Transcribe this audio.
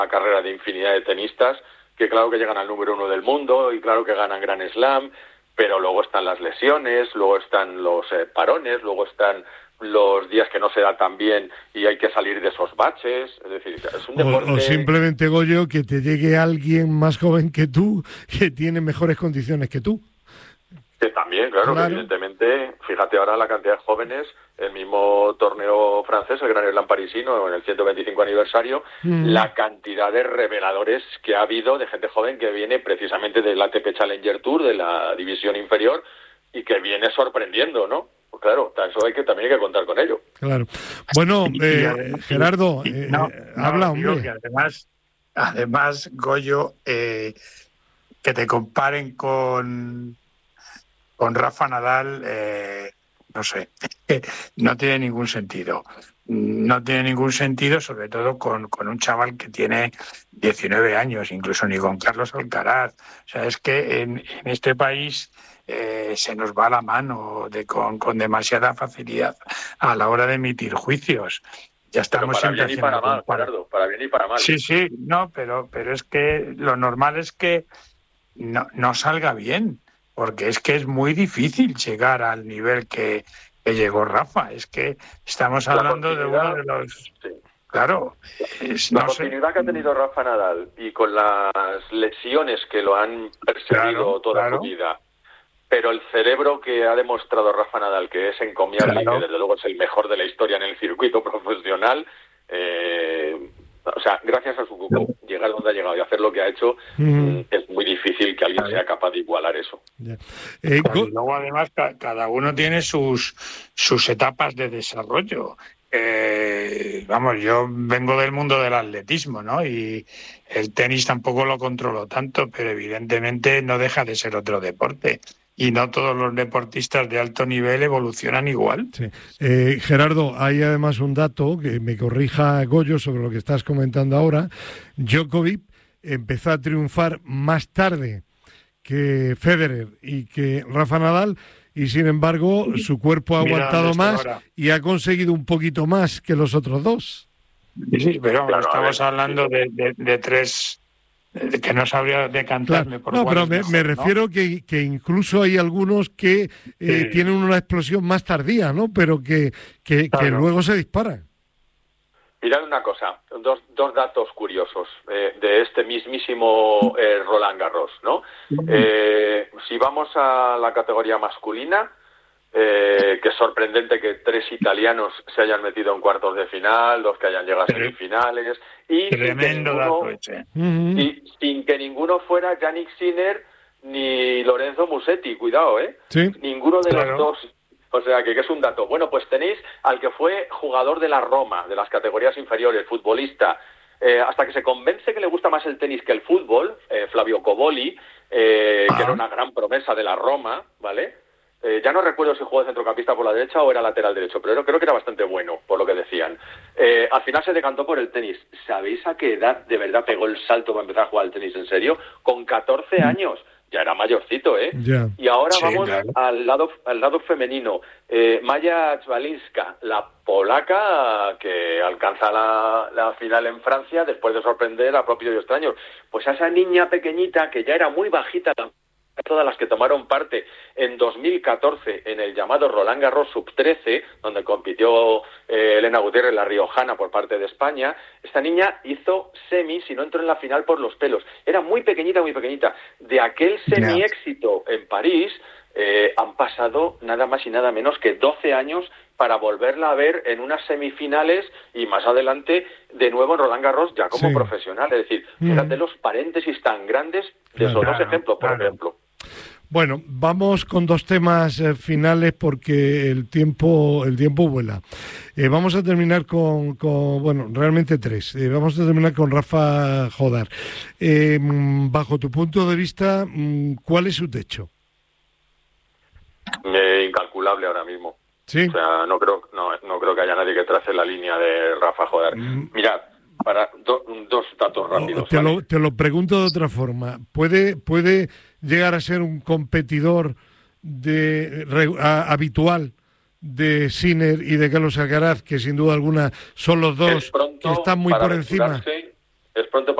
carrera de infinidad de tenistas que claro que llegan al número 1 del mundo y claro que ganan Grand Slam, pero luego están las lesiones, luego están los parones, luego están los días que no se da tan bien y hay que salir de esos baches. Es decir, es un deporte... O simplemente, Goyo, que te llegue alguien más joven que tú, que tiene mejores condiciones que tú. Que también, claro, que evidentemente, fíjate ahora la cantidad de jóvenes, el mismo torneo francés, el Grand Slam parisino, en el 125 aniversario, la cantidad de reveladores que ha habido de gente joven que viene precisamente del ATP Challenger Tour, de la división inferior, y que viene sorprendiendo, ¿no? Pues claro, eso también hay que contar con ello. Claro. Bueno, Gerardo, habla, hombre. Y además, Goyo, que te comparen con Rafa Nadal, no sé, no tiene ningún sentido. No tiene ningún sentido, sobre todo con un chaval que tiene 19 años, incluso ni con Carlos Alcaraz. O sea, es que en este país se nos va la mano con demasiada facilidad a la hora de emitir juicios. Ya estamos pero para bien y para mal, Gerardo, para bien y para mal. Sí, no, pero es que lo normal es que no salga bien, porque es que es muy difícil llegar al nivel que llegó Rafa. Es que estamos hablando de uno de los... Sí. Claro. La continuidad que ha tenido Rafa Nadal y con las lesiones que lo han perseguido toda su vida, pero el cerebro que ha demostrado Rafa Nadal, que es encomiable y que desde luego es el mejor de la historia en el circuito profesional, o sea, gracias a su llegar donde ha llegado y hacer lo que ha hecho, es muy difícil que alguien sea capaz de igualar eso. Y luego además cada uno tiene sus etapas de desarrollo. Yo vengo del mundo del atletismo, ¿no? Y el tenis tampoco lo controlo tanto, pero evidentemente no deja de ser otro deporte. Y no todos los deportistas de alto nivel evolucionan igual. Sí. Gerardo, hay además un dato que me corrija Goyo sobre lo que estás comentando ahora. Djokovic empezó a triunfar más tarde que Federer y que Rafa Nadal, y sin embargo su cuerpo ha aguantado más y ha conseguido un poquito más que los otros dos. Sí, pero claro, estamos hablando de tres... que no sabría decantarme por no, pero mejor, me refiero que incluso hay algunos que tienen una explosión más tardía, ¿no? Pero que luego se disparan. Mirad una cosa, dos datos curiosos de este mismísimo Roland Garros, ¿no? Si vamos a la categoría masculina, que es sorprendente que 3 italianos se hayan metido en cuartos de final, 2 que hayan llegado a semifinales, y sin que ninguno fuera Yannick Sinner ni Lorenzo Musetti, cuidado, ¿Sí? Ninguno de los dos. O sea, que es un dato. Bueno, pues tenéis al que fue jugador de la Roma, de las categorías inferiores, futbolista, hasta que se convence que le gusta más el tenis que el fútbol, Flavio Coboli, que era una gran promesa de la Roma, ¿vale? Ya no recuerdo si jugó de centrocampista por la derecha o era lateral derecho, pero creo que era bastante bueno, por lo que decían. Al final se decantó por el tenis. ¿Sabéis a qué edad de verdad pegó el salto para empezar a jugar al tenis en serio? Con 14 años. Ya era mayorcito, Yeah. Y ahora vamos al lado femenino. Maya Czwalinska, la polaca que alcanza la final en Francia después de sorprender a propios y extraños. Pues a esa niña pequeñita que ya era muy bajita, todas las que tomaron parte en 2014 en el llamado Roland Garros Sub-13, donde compitió Elena Gutiérrez, la riojana, por parte de España, esta niña hizo semis y no entró en la final por los pelos. Era muy pequeñita, muy pequeñita. De aquel semi-éxito en París, han pasado nada más y nada menos que 12 años para volverla a ver en unas semifinales y más adelante de nuevo en Roland Garros ya como profesional. Es decir, fíjate los paréntesis tan grandes de esos dos ejemplos, por ejemplo. Bueno, vamos con 2 temas finales porque el tiempo vuela. Vamos a terminar con realmente 3. Vamos a terminar con Rafa Jodar. Bajo tu punto de vista, ¿cuál es su techo? Incalculable ahora mismo. ¿Sí? O sea, no creo que haya nadie que trace la línea de Rafa Jodar. Mirad, para dos datos rápidos. Te lo pregunto de otra forma. ¿Puede llegar a ser un competidor habitual de Sinner y de Carlos Alcaraz, que sin duda alguna son los dos que están muy por encima? Es pronto